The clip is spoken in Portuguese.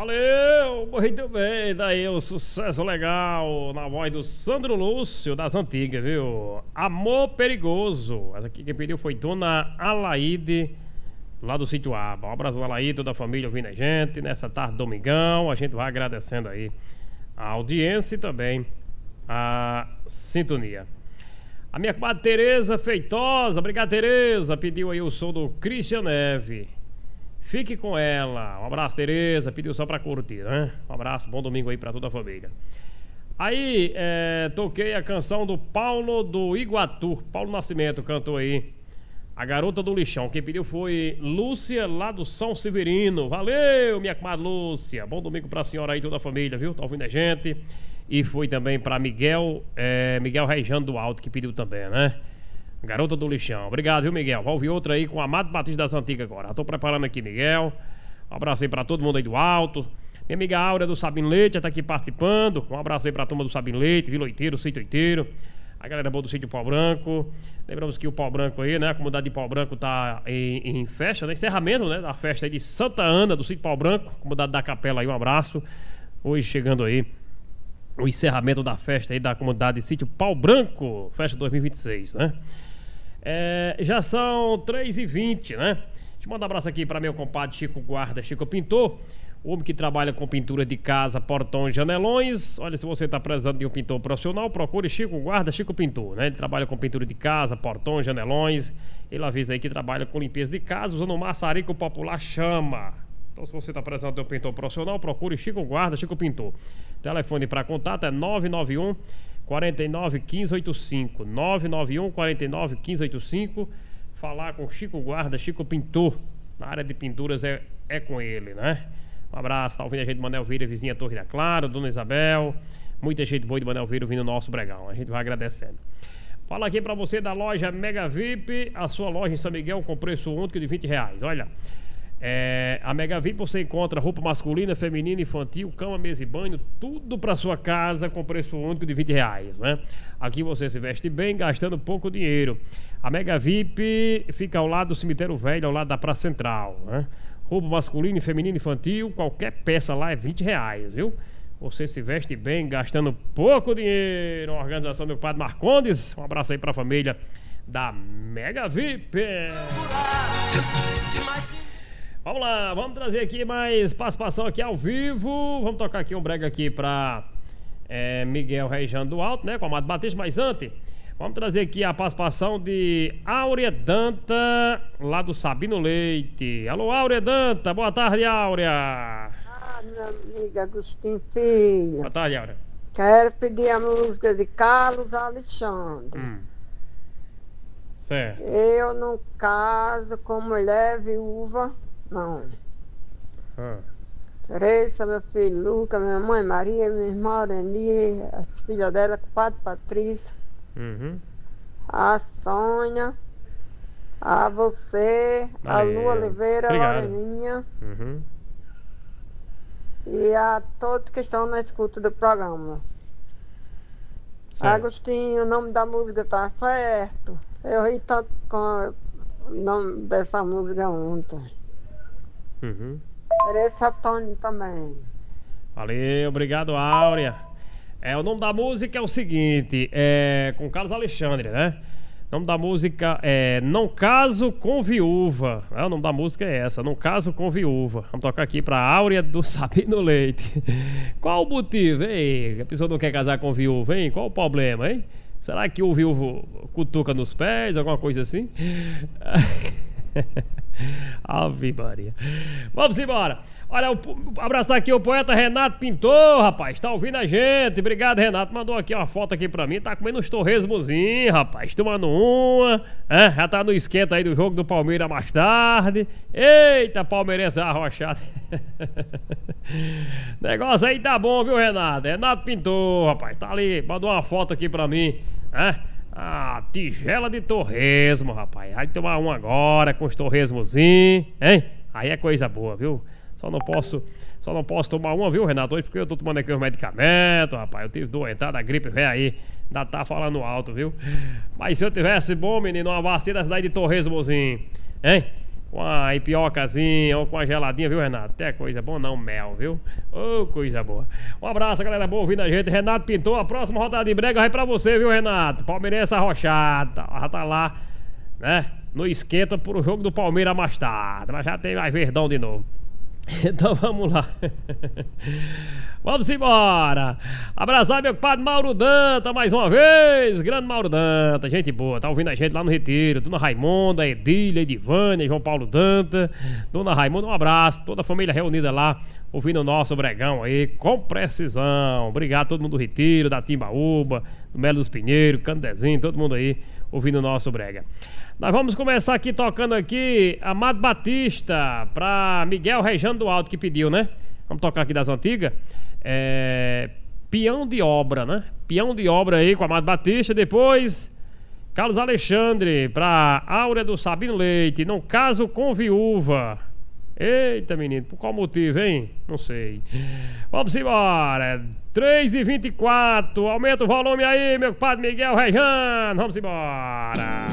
Valeu, muito bem, daí o sucesso legal na voz do Sandro Lúcio das antigas, viu? Amor Perigoso. Essa aqui quem pediu foi Dona Alaide, lá do Sítio Aba. Um abraço, Dona Alaide, toda a família ouvindo a gente nessa tarde domingão. A gente vai agradecendo aí a audiência e também a sintonia. A minha comadre Tereza Feitosa, obrigado Tereza, pediu aí o som do Christian Neve. Fique com ela. Um abraço, Tereza. Pediu só pra curtir, né? Um abraço, bom domingo aí pra toda a família. Aí, toquei a canção do Paulo do Iguatu. Paulo Nascimento cantou aí A Garota do Lixão. Quem pediu foi Lúcia, lá do São Severino. Valeu, minha comadre Lúcia. Bom domingo pra senhora aí, toda a família, viu? Tá ouvindo a gente. E foi também pra Miguel Rejano do Alto, que pediu também, né? Garota do Lixão. Obrigado, viu, Miguel? Vai ouvir outra aí com Amado Batista das Antigas agora. Já tô preparando aqui, Miguel. Um abraço aí pra todo mundo aí do Alto. Minha amiga Áurea do Sabino Leite já tá aqui participando. Um abraço aí pra turma do Sabino Leite, Vila Oiteiro, Sítio Oiteiro. A galera boa do Sítio Pau Branco. Lembramos que o Pau Branco aí, né? A comunidade de Pau Branco tá em festa, né? Encerramento, né? Da festa aí de Santa Ana, do Sítio Pau Branco. Comunidade da Capela aí, um abraço. Hoje chegando aí o encerramento da festa aí da comunidade de Sítio Pau Branco. Festa 2026, né? Já são 3h20, né? Deixa eu mandar um abraço aqui para meu compadre Chico Guarda, Chico Pintor, o homem que trabalha com pintura de casa, portões, janelões. Olha, se você está precisando de um pintor profissional, procure Chico Guarda, Chico Pintor, né? Ele trabalha com pintura de casa, portões, janelões. Ele avisa aí que trabalha com limpeza de casa, usando o maçarico popular chama. Então, se você está precisando de um pintor profissional, procure Chico Guarda, Chico Pintor. Telefone para contato é 991 49 15 85 991 49 15 85. Falar com Chico Guarda, Chico Pintor. Na área de pinturas é com ele, né? Um abraço, tá ouvindo a gente de Manel Vieira, vizinha Torre da Clara, Dona Isabel. Muita gente boa de Manel Vieira ouvindo o nosso bregão. A gente vai agradecendo. Fala aqui pra você da loja Mega VIP, a sua loja em São Miguel com preço único de R$20. Olha, a Mega VIP você encontra roupa masculina, feminina, infantil, cama, mesa e banho, tudo pra sua casa com preço único de R$20, né? Aqui você se veste bem, gastando pouco dinheiro. A Mega VIP fica ao lado do Cemitério Velho, ao lado da Praça Central, né? Roupa masculina, feminina, infantil, qualquer peça lá é R$20, viu? Você se veste bem, gastando pouco dinheiro. A organização do meu padre Marcondes. Um abraço aí pra família da Mega VIP. Vamos lá, vamos trazer aqui mais participação aqui ao vivo. Vamos tocar aqui um brega aqui pra Miguel Rejano do Alto, né? Com a Amado Batista, mas antes, vamos trazer aqui a participação de Áurea Danta, lá do Sabino Leite. Alô, Áurea Danta, boa tarde, Áurea. Meu amigo Agostinho Filho. Boa tarde, Áurea. Quero pedir a música de Carlos Alexandre. Certo. Eu não caso com mulher viúva, não. Teresa, meu filho Luca, minha mãe Maria, minha irmã Areni, as filhas dela, Padre Patrícia, a Sônia, a você, a Lu Oliveira, a Loreninha, e a todos que estão na escuta do programa. Certo. Agostinho, o nome da música tá certo. Eu ri tanto com o nome dessa música ontem. Teresa Tony também. Valeu, obrigado, Áurea. O nome da música é o seguinte, com Carlos Alexandre, né? O nome da música é Não Caso com Viúva. O nome da música é essa, Não Caso com Viúva. Vamos tocar aqui pra Áurea do Sabino Leite. Qual o motivo, hein? A pessoa não quer casar com viúva, hein? Qual o problema, hein? Será que o viúvo cutuca nos pés, alguma coisa assim? Ave Maria. Vamos embora. Olha, abraçar aqui o poeta Renato Pintor, rapaz, tá ouvindo a gente. Obrigado, Renato, mandou aqui uma foto aqui pra mim. Tá comendo uns torresmozinhos, rapaz, tomando uma, já tá no esquenta aí do jogo do Palmeiras mais tarde. Eita, palmeirense arrochado. Negócio aí tá bom, viu, Renato? Renato Pintor, rapaz, tá ali, mandou uma foto aqui pra mim, tigela de torresmo, rapaz. Vai tomar uma agora com os torresmozinhos, hein? Aí é coisa boa, viu? Só não posso tomar uma, viu, Renato? Hoje porque eu tô tomando aqui os medicamentos, rapaz. Eu tive doentada, a gripe velha aí. Ainda tá falando alto, viu? Mas se eu tivesse bom, menino, uma vacina dessa daí de torresmozinho, hein? com a ipiocazinha ou com a geladinha, viu, Renato? Até coisa boa não, mel, viu? Ô, coisa boa. Um abraço, galera boa ouvindo a gente. Renato pintou, a próxima rodada de brega vai pra você, viu, Renato? Palmeirense arrochado, já tá lá, né? No esquenta pro jogo do Palmeiras mais tarde, mas já tem mais verdão de novo. Então vamos lá. Vamos embora. Abraçar meu compadre Mauro Danta mais uma vez. Grande Mauro Danta, gente boa. Tá ouvindo a gente lá no Retiro. Dona Raimonda, Edília, Edivânia, João Paulo Danta. Dona Raimonda, um abraço. Toda a família reunida lá, ouvindo o nosso bregão aí, com precisão. Obrigado a todo mundo do Retiro, da Timbaúba, do Melo dos Pinheiros, Candezinho, todo mundo aí ouvindo o nosso brega. Nós vamos começar aqui tocando aqui Amado Batista pra Miguel Rejano do Alto que pediu, né? Vamos tocar aqui das antigas. Peão de Obra, né? Peão de Obra aí com Amado Batista. Depois Carlos Alexandre pra Áurea do Sabino Leite. Não caso com viúva. Eita, menino, por qual motivo, hein? Não sei. Vamos embora. 3h24. Aumenta o volume aí, meu compadre Miguel Rejano. Vamos embora.